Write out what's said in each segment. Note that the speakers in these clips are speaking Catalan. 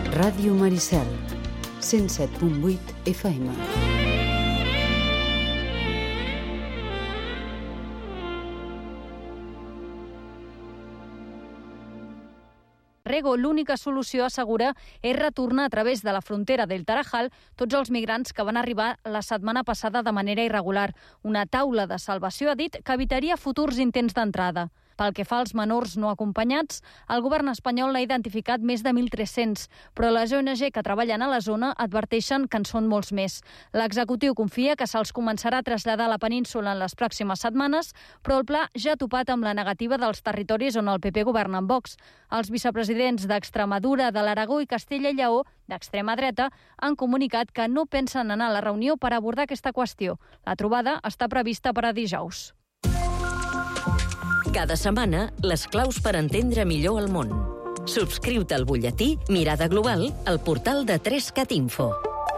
Ràdio Maricel, 107.8 FM. Rego, l'única solució, assegura, és retornar a través de la frontera del Tarajal tots els migrants que van arribar la setmana passada de manera irregular. Una taula de salvació ha dit que evitaria futurs intents d'entrada. Pel que fa als menors no acompanyats, el govern espanyol n'ha identificat més de 1.300, però les ONG que treballen a la zona adverteixen que en són molts més. L'executiu confia que se'ls començarà a traslladar a la península en les pròximes setmanes, però el pla ja ha topat amb la negativa dels territoris on el PP governa amb Vox. Els vicepresidents d'Extremadura, de l'Aragó i Castella i Lleó, d'extrema dreta, han comunicat que no pensen anar a la reunió per abordar aquesta qüestió. La trobada està prevista per a dijous. Cada setmana, les claus per entendre millor el món. Subscriu-te al butlletí Mirada Global al portal de 3cat Info.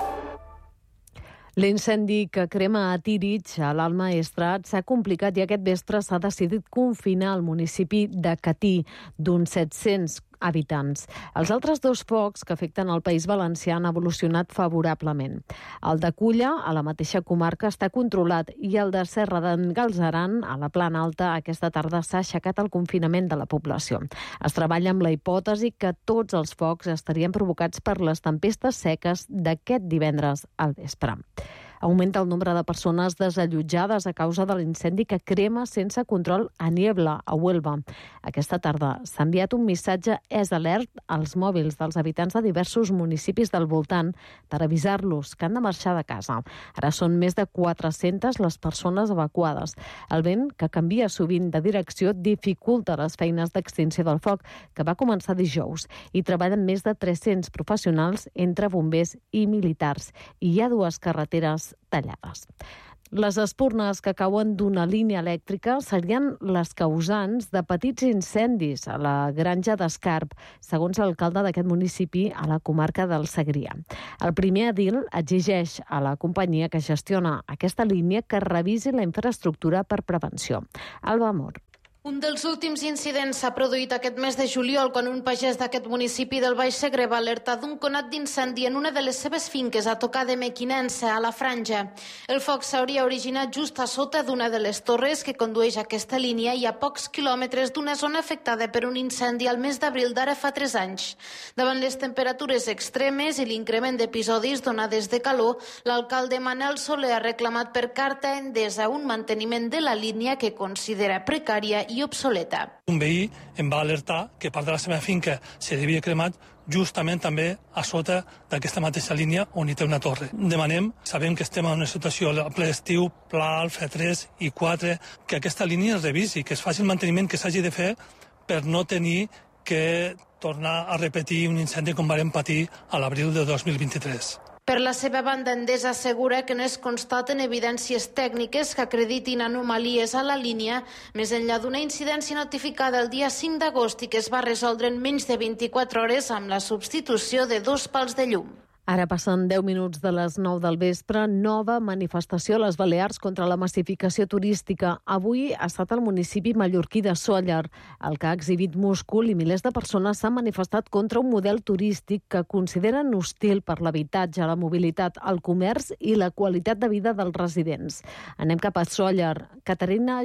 L'incendi que crema a Tírig, a l'Alt Maestrat, s'ha complicat i aquest vespre s'ha decidit confinar el municipi de Catí, d'uns 700 habitants. Els altres dos focs que afecten el País Valencià han evolucionat favorablement. El de Culla, a la mateixa comarca, està controlat i el de Serra d'en Galceran, a la Plana Alta, aquesta tarda s'ha aixecat el confinament de la població. Es treballa amb la hipòtesi que tots els focs estarien provocats per les tempestes seques d'aquest divendres al vespre. Augmenta el nombre de persones desallotjades a causa de l'incendi que crema sense control a Niebla, a Huelva. Aquesta tarda s'ha enviat un missatge SOS als mòbils dels habitants de diversos municipis del voltant per avisar-los que han de marxar de casa. Ara són més de 400 les persones evacuades. El vent, que canvia sovint de direcció, dificulta les feines d'extinció del foc, que va començar dijous. Hi treballen més de 300 professionals entre bombers i militars. I hi ha dues carreteres tallades. Les espurnes que cauen d'una línia elèctrica serien les causants de petits incendis a la granja d'Escarp, segons l'alcalde d'aquest municipi a la comarca del Segrià. El primer edil exigeix a la companyia que gestiona aquesta línia que revisi la infraestructura per prevenció. Alba Amor. Un dels últims incidents s'ha produït aquest mes de juliol quan un pagès d'aquest municipi del Baix Segre va alertar d'un conat d'incendi en una de les seves finques a tocar de Mequinense, a la Franja. El foc s'hauria originat just a sota d'una de les torres que condueix aquesta línia i a pocs quilòmetres d'una zona afectada per un incendi al mes d'abril d'ara fa 3 anys. Davant les temperatures extremes i l'increment d'episodis donades de calor, l'alcalde Manel Soler ha reclamat per carta a Endesa un manteniment de la línia que considera precària i obsoleta. Un veí em va alertar que part de la seva finca s'havia cremat justament també a sota d'aquesta mateixa línia on hi té una torre. Demanem, sabem que estem en una situació a ple estiu, pla alfa 3 i 4, que aquesta línia es revisi, que es faci el manteniment que s'hagi de fer per no tenir que tornar a repetir un incendi com vam patir a l'abril de 2023. Per la seva banda, Endesa assegura que no es constaten evidències tècniques que acreditin anomalies a la línia, més enllà d'una incidència notificada el dia 5 d'agost i que es va resoldre en menys de 24 hores amb la substitució de 2 pals de llum. Ara passen 10 minuts de les 9 del vespre, nova manifestació a les Balears contra la massificació turística. Avui ha estat el municipi mallorquí de Sóller, el que ha exhibit múscul i milers de persones s'han manifestat contra un model turístic que consideren hostil per l'habitatge, la mobilitat, el comerç i la qualitat de vida dels residents. Anem cap a Sóller. Caterina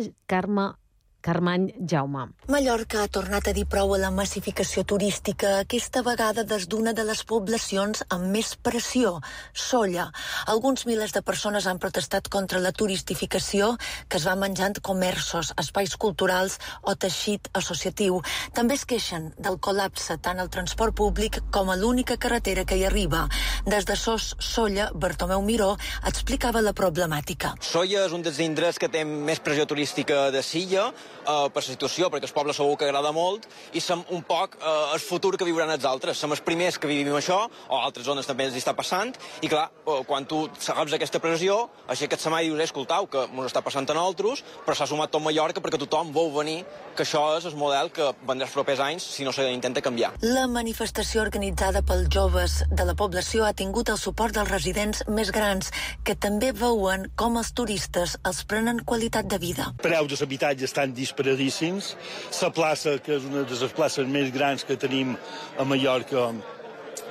Carmany Jaume. Mallorca ha tornat a dir prou a la massificació turística, aquesta vegada des d'una de les poblacions amb més pressió, Sóller. Alguns milers de persones han protestat contra la turistificació que es va menjant comerços, espais culturals o teixit associatiu. També es queixen del col·lapse tant al transport públic com a l'única carretera que hi arriba. Des de Sóller, Bartomeu Miró explicava la problemàtica. Sóller és un dels indrets que té més pressió turística de Silla, per la situació, perquè el poble segur que agrada molt, i som un poc el futur que viuran els altres. Som els primers que vivim això, o altres zones també ens està passant, i clar, quan tu saps aquesta pressió, aixeques la mà i dius, escoltau, que ens està passant a nosaltres, però s'ha sumat tot Mallorca perquè tothom vol venir, que això és el model que vendrà els propers anys si no s'intenta canviar. La manifestació organitzada pels joves de la població ha tingut el suport dels residents més grans, que també veuen com els turistes els prenen qualitat de vida. Preus dels habitatges estan disparadíssims. La plaça, que és una de les places més grans que tenim a Mallorca,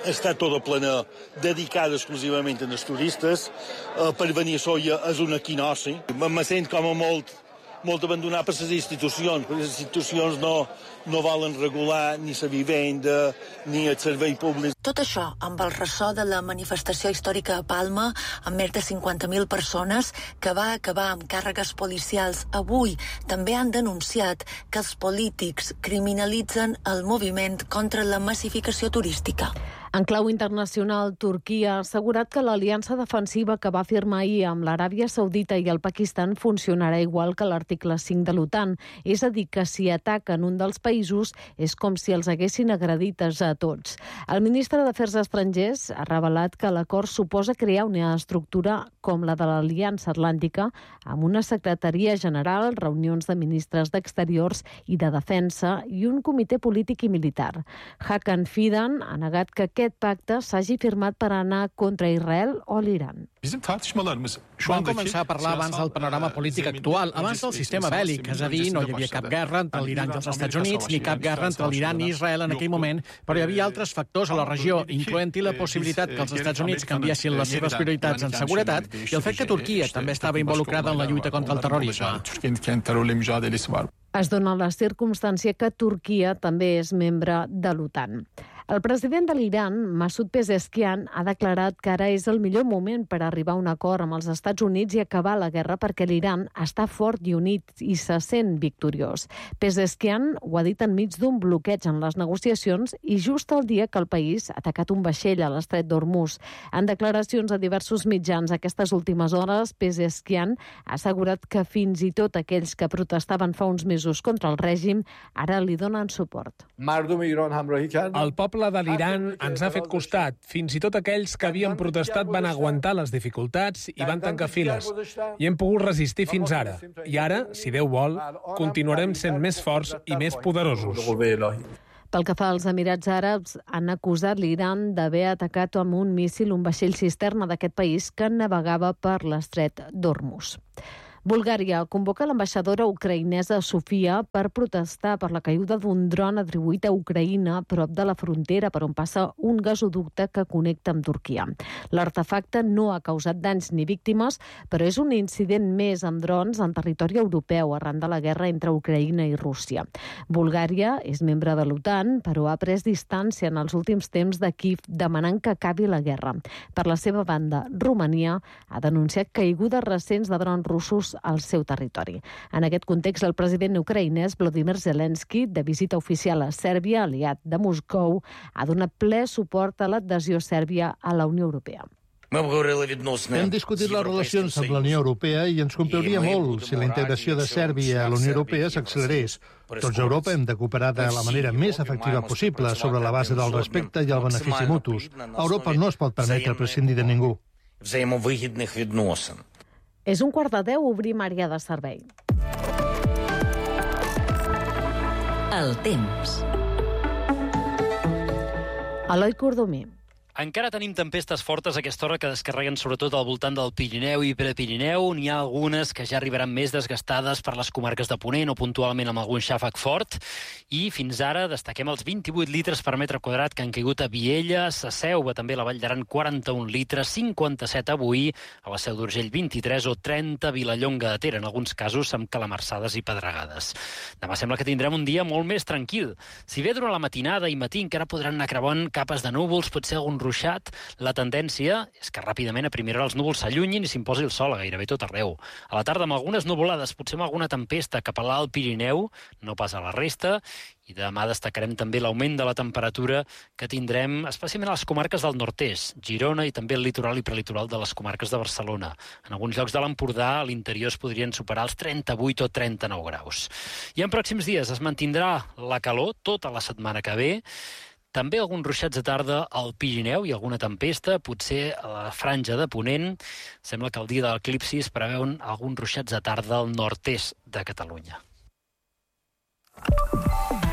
està tota plena, dedicada exclusivament als turistes. Per venir a Sóller és una quinosi. Me sent com a molt abandonat per les institucions, perquè les institucions no volen regular ni la vivenda ni el servei públic. Tot això amb el ressò de la manifestació històrica a Palma, amb més de 50.000 persones, que va acabar amb càrregues policials. Avui també han denunciat que els polítics criminalitzen el moviment contra la massificació turística. En clau internacional, Turquia ha assegurat que l'aliança defensiva que va firmar ahir amb l'Aràbia Saudita i el Pakistan funcionarà igual que l'article 5 de l'OTAN, és a dir, que si ataquen un dels països és com si els haguessin agredit a tots. El ministre d'Afers Estrangers ha revelat que l'acord suposa crear una estructura com la de l'Aliança Atlàntica, amb una secretaria general, reunions de ministres d'Exteriors i de Defensa i un comitè polític i militar. Hakan Fidan ha negat que aquest pacte s'hagi firmat per anar contra Israel o l'Iran. Vam començar a parlar abans del panorama polític actual, abans del sistema bèl·lic, és a dir, no hi havia cap guerra entre l'Iran i els Estats Units, ni cap guerra entre l'Iran i Israel en aquell moment, però hi havia altres factors a la regió, incloent-hi la possibilitat que els Estats Units canviessin les seves prioritats en seguretat i el fet que Turquia també estava involucrada en la lluita contra el terrorisme. Es dona la circumstància que Turquia també és membre de l'OTAN. El president de l'Iran, Masoud Pezeshkian, ha declarat que ara és el millor moment per arribar a un acord amb els Estats Units i acabar la guerra perquè l'Iran està fort i unit i se sent victoriós. Pezeshkian ho ha dit enmig d'un bloqueig en les negociacions i just el dia que el país ha atacat un vaixell a l'estret d'Hormuz. En declaracions a diversos mitjans aquestes últimes hores, Pezeshkian ha assegurat que fins i tot aquells que protestaven fa uns mesos contra el règim ara li donen suport. El poble de l'Iran ens ha fet costat. Fins i tot aquells que havien protestat van aguantar les dificultats i van tancar files. I hem pogut resistir fins ara. I ara, si Déu vol, continuarem sent més forts i més poderosos. Pel que fa als Emirats Àrabs, han acusat l'Iran d'haver atacat amb un míssil un vaixell cisterna d'aquest país que navegava per l'estret d'Hormuz. Bulgària convoca l'ambaixadora ucraïnesa Sofia per protestar per la caiguda d'un dron atribuït a Ucraïna prop de la frontera per on passa un gasoducte que connecta amb Turquia. L'artefacte no ha causat danys ni víctimes, però és un incident més amb drons en territori europeu arran de la guerra entre Ucraïna i Rússia. Bulgària és membre de l'OTAN, però ha pres distància en els últims temps de Kíev demanant que acabi la guerra. Per la seva banda, Romania ha denunciat caigudes recents de drons russos al seu territori. En aquest context, el president ucraïnès Volodymyr Zelensky, de visita oficial a Sèrbia, aliat de Moscou, ha donat ple suport a l'adhesió sèrbia a la Unió Europea. Hem discutit les relacions amb la Unió Europea i ens compliria molt si la integració de Sèrbia a la Unió Europea s'accelerés. Tots a Europa hem de cooperar de la manera més efectiva possible sobre la base del respecte i el benefici mutus. Europa no es pot permetre prescindir de ningú. És 11:45, obrim àrea de servei. El temps. Eloi Cordomí. Encara tenim tempestes fortes a aquesta hora que descarreguen sobretot al voltant del Pirineu i Prepirineu. N'hi ha algunes que ja arribaran més desgastades per les comarques de Ponent o puntualment amb algun xàfec fort. I fins ara destaquem els 28 litres per metre quadrat que han caigut a Viella, a Seseuva, també a la Vall d'Aran 41 litres, 57 avui, a la Seu d'Urgell 23 o 30 a Vilallonga de Ter, en alguns casos amb calamarsades i pedregades. Demà sembla que tindrem un dia molt més tranquil. Si bé durant la matinada i matí encara podran anar creuant capes de núvols, potser algun ruixat, la tendència és que ràpidament a primera hora els núvols s'allunyin i s'imposi el sol a gairebé tot arreu. A la tarda amb algunes nuvolades, potser amb alguna tempesta cap a l'Alt Pirineu, no pas a la resta, i demà destacarem també l'augment de la temperatura que tindrem especialment a les comarques del nord-est, Girona i també el litoral i prelitoral de les comarques de Barcelona. En alguns llocs de l'Empordà, a l'interior es podrien superar els 38 o 39 graus. I en pròxims dies es mantindrà la calor tota la setmana que ve. També alguns ruixats de tarda al Pirineu i alguna tempesta, potser a la franja de Ponent. Sembla que el dia de l'eclipsi es preveuen alguns ruixats de tarda al nord-est de Catalunya.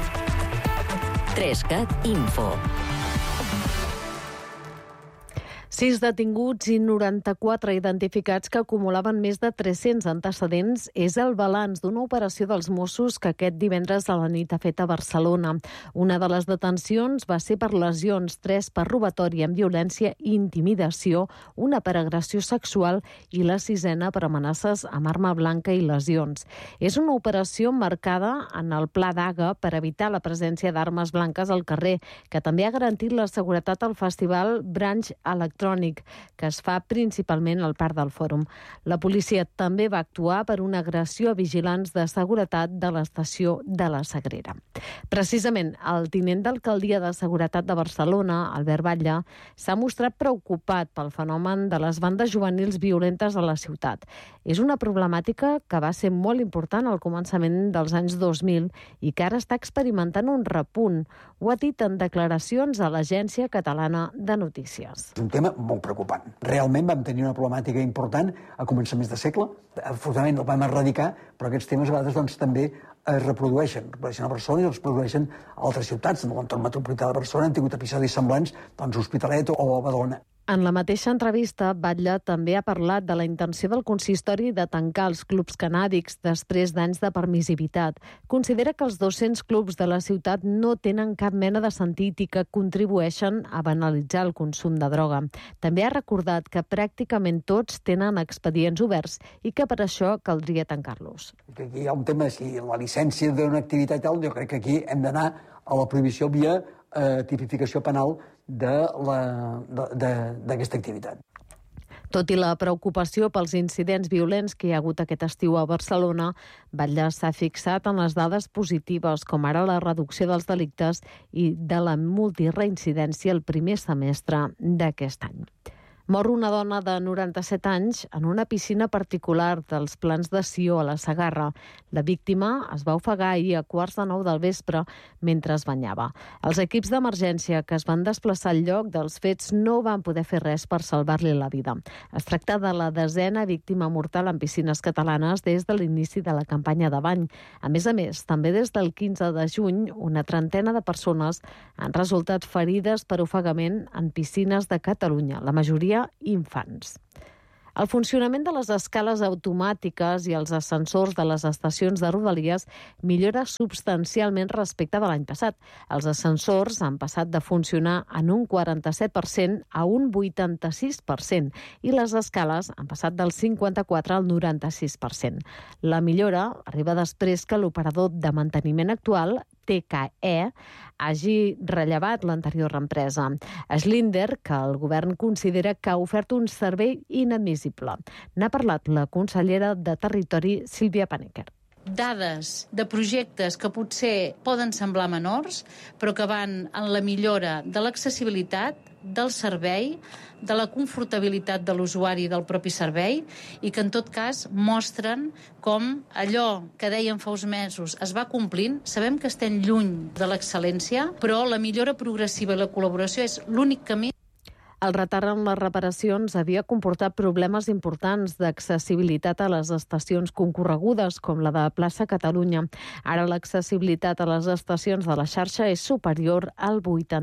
3CAT Info. 6 detinguts i 94 identificats que acumulaven més de 300 antecedents és el balanç d'una operació dels Mossos que aquest divendres a la nit ha fet a Barcelona. Una de les detencions va ser per lesions, 3 per robatori amb violència i intimidació, una per agressió sexual i la 6a per amenaces amb arma blanca i lesions. És una operació marcada en el Pla d'Aga per evitar la presència d'armes blanques al carrer, que també ha garantit la seguretat al festival Branch Electrònic, que es fa principalment al Parc del Fòrum. La policia també va actuar per una agressió a vigilants de seguretat de l'estació de la Sagrera. Precisament, el tinent d'Alcaldia de Seguretat de Barcelona, Albert Batlle, s'ha mostrat preocupat pel fenomen de les bandes juvenils violentes a la ciutat. És una problemàtica que va ser molt important al començament dels anys 2000 i que ara està experimentant un repunt. Ho ha dit en declaracions a l'Agència Catalana de Notícies. És un tema molt preocupant. Realment vam tenir una problemàtica important a començaments de segle. Afortunadament el vam erradicar, però aquests temes a vegades també es reprodueixen a Barcelona i es reprodueixen a altres ciutats. En l'entorn metropolità de Barcelona han tingut episodis semblants a Hospitalet o a Badalona. En la mateixa entrevista, Batlle també ha parlat de la intenció del consistori de tancar els clubs cannàbics després d'anys de permissivitat. Considera que els 200 clubs de la ciutat no tenen cap mena de sentit i que contribueixen a banalitzar el consum de droga. També ha recordat que pràcticament tots tenen expedients oberts i que per això caldria tancar-los. Aquí hi ha un tema, si la llicència d'una activitat tal, jo crec que aquí hem d'anar a la prohibició via tipificació penal d'aquesta activitat. Tot i la preocupació pels incidents violents que hi ha hagut aquest estiu a Barcelona, Batlle s'ha fixat en les dades positives, com ara la reducció dels delictes i de la multireincidència el primer semestre d'aquest any. Mor una dona de 97 anys en una piscina particular dels Plans de Sió, a la Segarra. La víctima es va ofegar ahir a 8:45 del vespre mentre es banyava. Els equips d'emergència que es van desplaçar al lloc dels fets no van poder fer res per salvar-li la vida. Es tracta de la 10a víctima mortal en piscines catalanes des de l'inici de la campanya de bany. A més, també des del 15 de juny, una trentena de persones han resultat ferides per ofegament en piscines de Catalunya, la majoria infants. El funcionament de les escales automàtiques i els ascensors de les estacions de Rodalies millora substancialment respecte de l'any passat. Els ascensors han passat de funcionar en un 47% a un 86% i les escales han passat del 54% al 96%. La millora arriba després que l'operador de manteniment actual, TKE, hagi rellevat l'anterior empresa. Schlinder, que el govern considera que ha ofert un servei inadmissible. N'ha parlat la consellera de Territori, Sílvia Panecker. Dades de projectes que potser poden semblar menors, però que van en la millora de l'accessibilitat, del servei, de la confortabilitat de l'usuari del propi servei i que en tot cas mostren com allò que dèiem fa uns mesos es va complint. Sabem que estem lluny de l'excel·lència, però la millora progressiva i la col·laboració és l'únic camí. El retard en les reparacions havia comportat problemes importants d'accessibilitat a les estacions concorregudes, com la de Plaça Catalunya. Ara l'accessibilitat a les estacions de la xarxa és superior al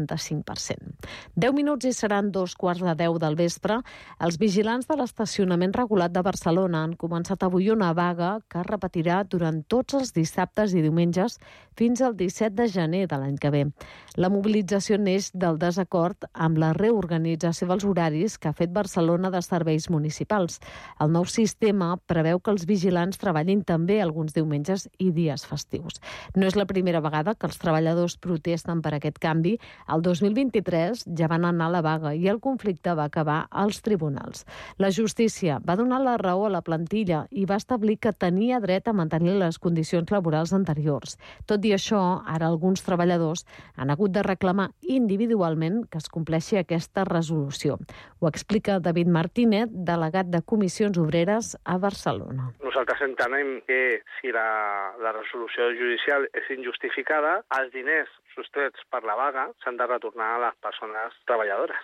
85%. 10 minuts i seran 2:15 del vespre. Els vigilants de l'estacionament regulat de Barcelona han començat avui una vaga que es repetirà durant tots els dissabtes i diumenges fins al 17 de gener de l'any que ve. La mobilització neix del desacord amb la reorganització dels horaris que ha fet Barcelona de serveis municipals. El nou sistema preveu que els vigilants treballin també alguns diumenges i dies festius. No és la primera vegada que els treballadors protesten per aquest canvi. El 2023 ja van anar a la vaga i el conflicte va acabar als tribunals. La justícia va donar la raó a la plantilla i va establir que tenia dret a mantenir les condicions laborals anteriors. Tot i això, ara alguns treballadors han hagut de reclamar individualment que es compleixi aquesta resolució. Ho explica David Martínez, delegat de Comissions Obreres a Barcelona. Nosaltres entenem que si la resolució judicial és injustificada, els diners sostrets per la vaga s'han de retornar a les persones treballadores.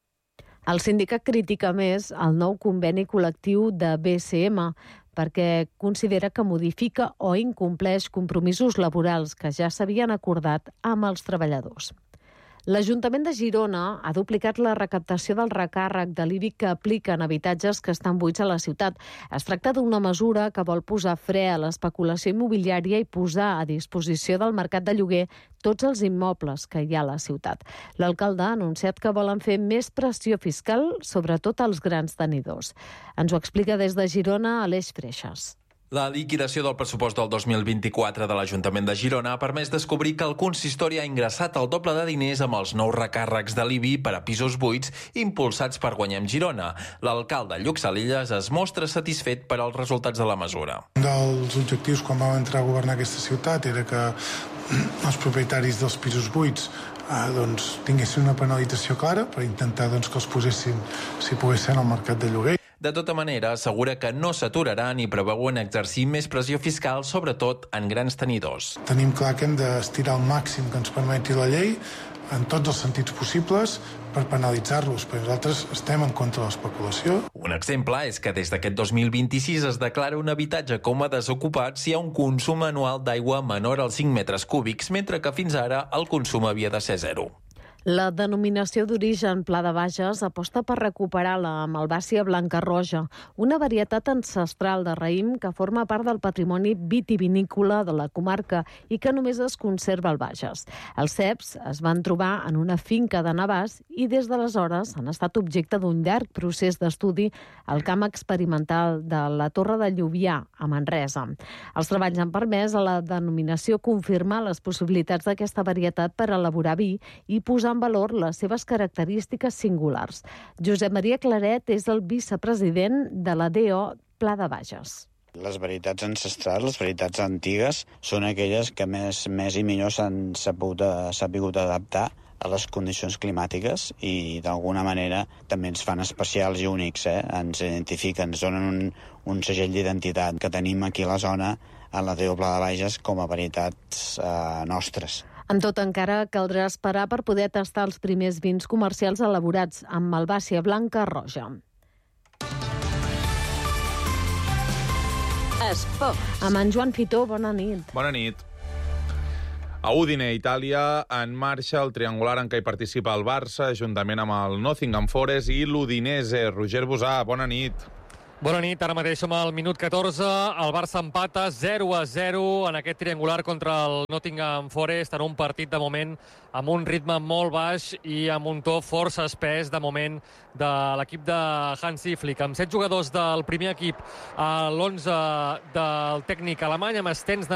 El sindicat critica més el nou conveni col·lectiu de BCM perquè considera que modifica o incompleix compromisos laborals que ja s'havien acordat amb els treballadors. L'Ajuntament de Girona ha duplicat la recaptació del recàrrec de l'IBI que aplica en habitatges que estan buits a la ciutat. Es tracta d'una mesura que vol posar fre a l'especulació immobiliària i posar a disposició del mercat de lloguer tots els immobles que hi ha a la ciutat. L'alcalde ha anunciat que volen fer més pressió fiscal, sobretot als grans tenidors. Ens ho explica des de Girona Aleix Freixas. La liquidació del pressupost del 2024 de l'Ajuntament de Girona ha permès descobrir que el consistori ha ingressat el doble de diners amb els nous recàrrecs de l'IBI per a pisos buits impulsats per Guanyem Girona. L'alcalde Lluc Salillas es mostra satisfet per als resultats de la mesura. Un dels objectius quan vam entrar a governar aquesta ciutat era que els propietaris dels pisos buits tinguessin una penalització clara per intentar que els posessin, si pogués ser, en el mercat de lloguer. De tota manera, assegura que no s'aturaran i preveuen exercir més pressió fiscal, sobretot en grans tenidors. Tenim clar que hem d'estirar el màxim que ens permeti la llei en tots els sentits possibles per penalitzar-los, però nosaltres estem en contra de l'especulació. Un exemple és que des d'aquest 2026 es declara un habitatge com a desocupat si hi ha un consum anual d'aigua menor als 5 metres cúbics, mentre que fins ara el consum havia de ser 0. La denominació d'origen Pla de Bages aposta per recuperar la Malvàcia blanca roja, una varietat ancestral de raïm que forma part del patrimoni vitivinícola de la comarca i que només es conserva al Bages. Els ceps es van trobar en una finca de Navàs i des d'aleshores han estat objecte d'un llarg procés d'estudi al camp experimental de la Torre de Lluvià, a Manresa. Els treballs han permès a la denominació confirmar les possibilitats d'aquesta varietat per elaborar vi i posar en valor les seves característiques singulars. Josep Maria Claret és el vicepresident de la DO Pla de Bages. Les varietats ancestrals, les varietats antigues, són aquelles que més i millor s'han sabut adaptar a les condicions climàtiques i d'alguna manera també ens fan especials i únics, ens identifiquen, ens donen un segell d'identitat que tenim aquí a la zona, a la DO Pla de Bages, com a varietats nostres. En tot, encara caldrà esperar per poder tastar els primers vins comercials elaborats amb Malvàcia blanca roja. Esport. Amb en Joan Fitó, bona nit. Bona nit. A Udine, Itàlia, en marxa el triangular en què hi participa el Barça, juntament amb el Nottingham Forest i l'Udinese. Roger Bosà, bona nit. Bona nit, ara mateix som al minut 14, el Barça empata 0-0 en aquest triangular contra el Nottingham Forest, en un partit de moment amb un ritme molt baix i amb un to força espès de moment de l'equip de Hansi Flick. Amb 7 jugadors del primer equip, l'11 del tècnic alemany, amb Stens